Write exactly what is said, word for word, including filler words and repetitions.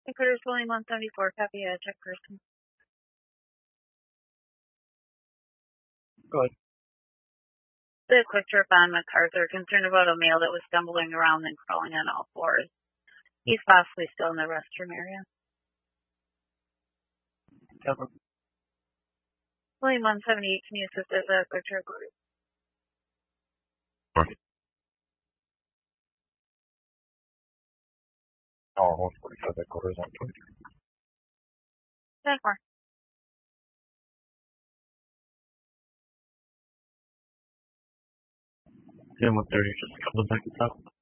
Critters William one seventy-four, copy, uh, check person. Go ahead. The quick trip on MacArthur, concerned about a male that was stumbling around and crawling on all fours. He's possibly still in the restroom area. Cover. William one seventy-eight, can you assist as a quick trip? Oh, one forty-five, that quarter is on twenty. Ten more. Yeah, one thirty, just a couple of seconds out.